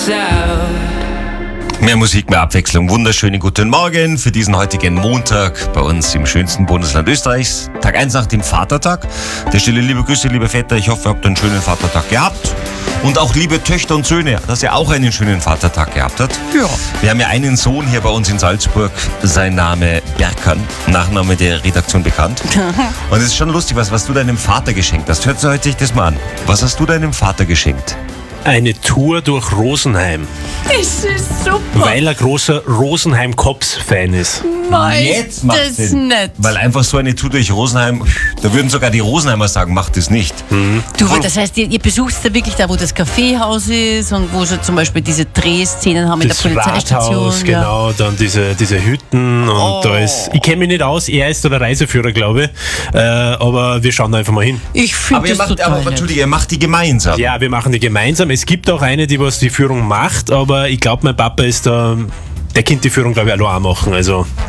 Mehr Musik, mehr Abwechslung. Wunderschönen guten Morgen für diesen heutigen Montag bei uns im schönsten Bundesland Österreichs. Tag 1 nach dem Vatertag. Der stille liebe Grüße, liebe Väter. Ich hoffe, ihr habt einen schönen Vatertag gehabt. Und auch liebe Töchter und Söhne, dass ihr auch einen schönen Vatertag gehabt habt. Ja. Wir haben ja einen Sohn hier bei uns in Salzburg. Sein Name Berkan, Nachname der Redaktion bekannt. Und es ist schon lustig, was du deinem Vater geschenkt hast. Hört euch das mal an. Was hast du deinem Vater geschenkt? Eine Tour durch Rosenheim, Das ist super. weil er großer Rosenheim-Cops-Fan ist. Mei, Jetzt macht das Sinn. nicht. Weil einfach so eine Tour durch Rosenheim, da würden sogar die Rosenheimer sagen, macht das nicht. Du, das heißt, ihr besucht da wirklich da, wo das Kaffeehaus ist und wo schon zum Beispiel diese Drehszenen haben mit Das der Polizeistation. Rathaus, genau, dann diese Hütten und da ist, ich kenne mich nicht aus, er ist da der Reiseführer, glaube ich, aber wir schauen da einfach mal hin. Ich finde das total nett. Entschuldige, ihr macht die gemeinsam. Ja, wir machen die gemeinsam. Es gibt auch eine, die was die Führung macht, aber ich glaube, mein Papa ist da, der könnte die Führung, glaube ich, allein machen, also